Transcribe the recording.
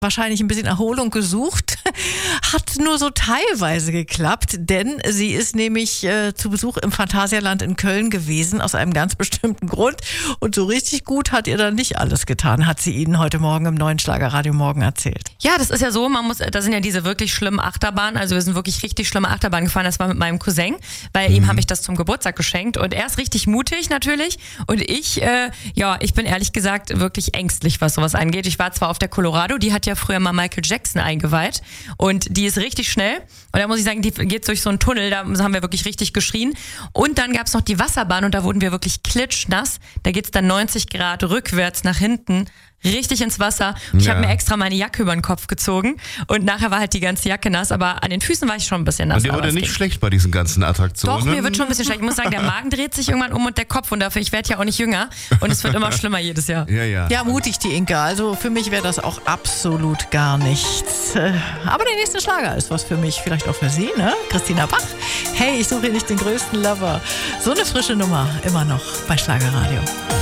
wahrscheinlich ein bisschen Erholung gesucht. Hat nur so teilweise geklappt, denn sie ist nämlich zu Besuch im Phantasialand in Köln gewesen, aus einem ganz bestimmten Grund. Und so richtig gut hat ihr dann nicht alles getan, hat sie Ihnen heute Morgen im neuen Schlagerradio Morgen erzählt. Ja, das ist ja so, da sind ja diese wirklich schlimmen Achterbahnen, also wir sind wirklich richtig schlimme Achterbahnen gefahren, das war mit meinem Cousin, weil ihm habe ich das zum Geburtstag geschenkt und er ist richtig mutig natürlich und ich bin ehrlich gesagt wirklich ängstlich, was sowas angeht. Ich war zwar auf der Colorado, die hat ja früher mal Michael Jackson eingeweiht und die ist richtig schnell und da muss ich sagen, die geht durch so einen Tunnel, da haben wir wirklich richtig geschrien und dann gab's noch die Wasserbahn und da wurden wir wirklich klitschnass, da geht's dann 90 Grad rückwärts nach hinten, richtig ins Wasser. Ich habe mir extra meine Jacke über den Kopf gezogen und nachher war halt die ganze Jacke nass, aber an den Füßen war ich schon ein bisschen nass. Und dir wurde nicht schlecht bei diesen ganzen Attraktionen? Doch, mir wird schon ein bisschen schlecht. Ich muss sagen, der Magen dreht sich irgendwann um und der Kopf und dafür, ich werde ja auch nicht jünger und es wird immer schlimmer jedes Jahr. Ja, mutig die Inka. Also für mich wäre das auch absolut gar nichts. Aber der nächste Schlager ist was für mich, vielleicht auch für Sie, ne? Christina Bach. Hey, ich suche nicht den größten Lover. So eine frische Nummer, immer noch bei Schlagerradio.